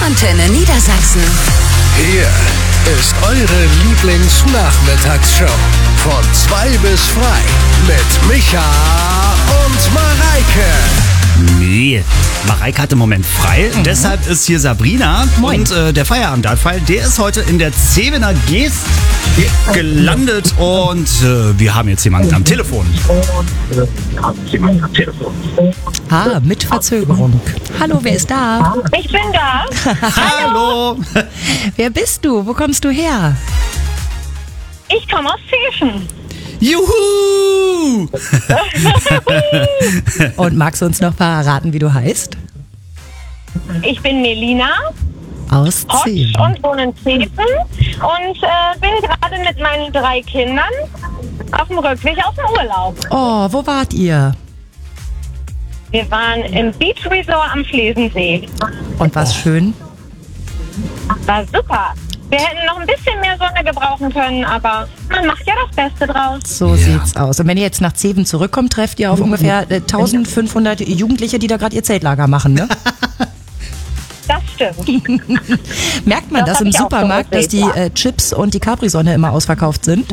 Antenne Niedersachsen. Hier ist eure Lieblingsnachmittagsshow. Von 2 bis frei mit Micha und Mareike. Nee, Mareike hat im Moment frei. Deshalb ist hier Sabrina. Moin. Und der Feierabendabfall, der ist heute in der Zevener Geest gelandet. Und wir haben jetzt jemanden am Telefon. Mit Verzögerung. Hallo, wer ist da? Ich bin da. Hallo. Wer bist du? Wo kommst du her? Ich komme aus Zeven. Juhu! Und magst du uns noch verraten, wie du heißt? Ich bin Melina Aus Hotsch Zeven. und wohne in Zeven und bin gerade mit meinen 3 Kindern auf dem Rückweg aus dem Urlaub. Oh, wo wart ihr? Wir waren im Beach Resort am Schlesensee. Und was schön? War super. Wir hätten noch ein bisschen mehr Sonne gebrauchen können, aber man macht ja das Beste draus. So sieht's aus. Und wenn ihr jetzt nach Zeven zurückkommt, trefft ihr auf ungefähr 1500 Jugendliche, die da gerade ihr Zeltlager machen, ne? Das stimmt. Merkt man Das das hab im ich auch Supermarkt, so dass die gesehen, Chips und die Capri-Sonne immer ausverkauft sind?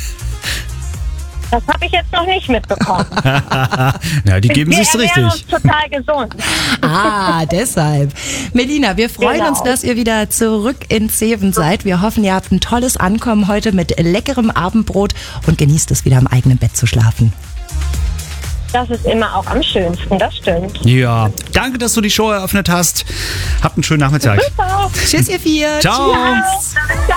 Das habe ich jetzt noch nicht mitbekommen. Ja, die geben Wir sich's ernähren richtig. uns total gesund. Deshalb. Melina, wir freuen Genau. uns, dass ihr wieder zurück in Zeven seid. Wir hoffen, ihr habt ein tolles Ankommen heute mit leckerem Abendbrot und genießt es, wieder im eigenen Bett zu schlafen. Das ist immer auch am schönsten, das stimmt. Ja, danke, dass du die Show eröffnet hast. Habt einen schönen Nachmittag. Super. Tschüss, ihr vier. Ciao. Tschüss.